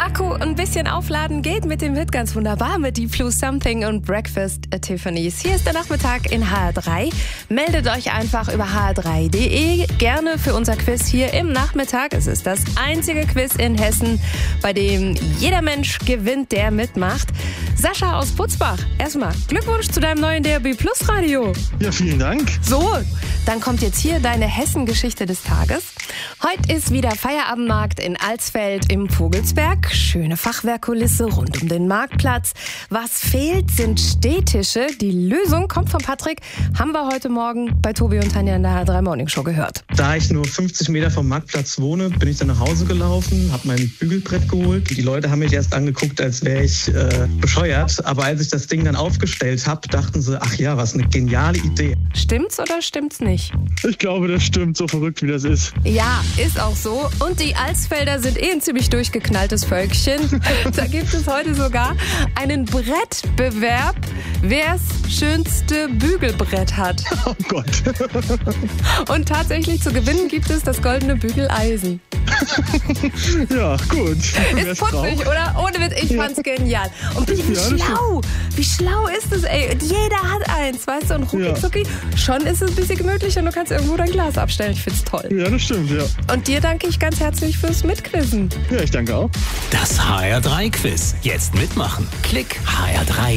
Akku ein bisschen aufladen geht mit dem Hit ganz wunderbar mit Deep Blue Something und Breakfast at Tiffany's. Hier ist der Nachmittag in HR3. Meldet euch einfach über hr3.de gerne für unser Quiz hier im Nachmittag. Es ist das einzige Quiz in Hessen, bei dem jeder Mensch gewinnt, der mitmacht. Sascha aus Putzbach, erstmal Glückwunsch zu deinem neuen DRB Plus Radio. Ja, vielen Dank. So, dann kommt jetzt hier deine Hessen-Geschichte des Tages. Heute ist wieder Feierabendmarkt in Alsfeld im Vogelsberg. Schöne Fachwerkkulisse rund um den Marktplatz. Was fehlt, sind Stehtische. Die Lösung kommt von Patrick. Haben wir heute Morgen bei Tobi und Tanja in der HR3 Morning Show gehört. Da ich nur 50 Meter vom Marktplatz wohne, bin ich dann nach Hause gelaufen, habe mein Bügelbrett geholt. Die Leute haben mich erst angeguckt, als wäre ich bescheuert. Aber als ich das Ding dann aufgestellt habe, dachten sie, ach ja, was eine geniale Idee. Stimmt's oder stimmt's nicht? Ich glaube, das stimmt, so verrückt wie das ist. Ja, ist auch so. Und die Alsfelder sind ein ziemlich durchgeknalltes Völkchen. Da gibt es heute sogar einen Brettbewerb, wer's schönste Bügelbrett hat. Oh Gott. Und tatsächlich zu gewinnen gibt es das goldene Bügeleisen. Ja, gut. Ist putzig, oder? Ohne Witz, ich fand's genial. Und wie schlau. Wie schlau ist es, ey? Jeder hat eins, weißt du? Und rucki-zucki, schon ist es ein bisschen gemütlicher und du kannst irgendwo dein Glas abstellen. Ich find's toll. Ja, das stimmt, ja. Und dir danke ich ganz herzlich fürs Mitquizzen. Ja, ich danke auch. Das HR3-Quiz. Jetzt mitmachen. Klick HR3.